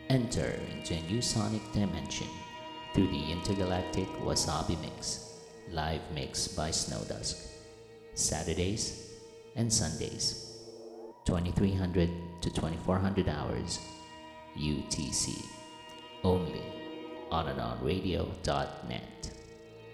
Enter into a new sonic dimension through the intergalactic Wasabi Mix, live mix by Snowdusk. Saturdays and Sundays, 2300 to 2400 hours UTC. Only on and on radio.net.